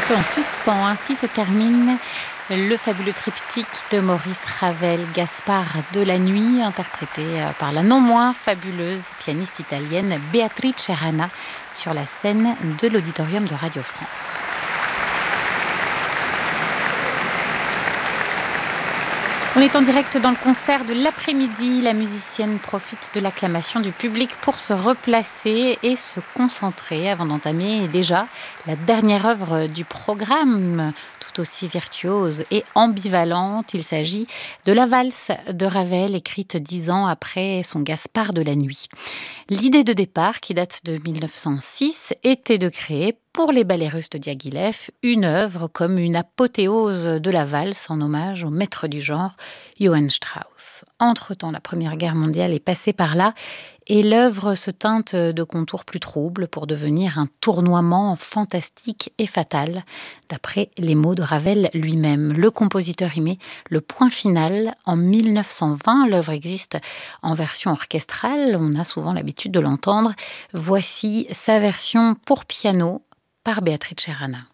peu en suspens. Ainsi se termine le fabuleux triptyque de Maurice Ravel, Gaspard de la Nuit, interprété par la non moins fabuleuse pianiste italienne Beatrice Rana sur la scène de l'auditorium de Radio France. On est en direct dans le concert de l'après-midi. La musicienne profite de l'acclamation du public pour se replacer et se concentrer avant d'entamer déjà la dernière œuvre du programme, tout aussi virtuose et ambivalente. Il s'agit de la valse de Ravel, écrite 10 ans après son Gaspard de la Nuit. L'idée de départ, qui date de 1906, était de créer pour les ballets russes de Diaghilev une œuvre comme une apothéose de la valse en hommage au maître du genre, Johann Strauss. Entre-temps, la Première Guerre mondiale est passée par là et l'œuvre se teinte de contours plus troubles pour devenir un tournoiement fantastique et fatal, d'après les mots de Ravel lui-même. Le compositeur y met le point final en 1920. L'œuvre existe en version orchestrale, on a souvent l'habitude de l'entendre. Voici sa version pour piano par Beatrice Rana.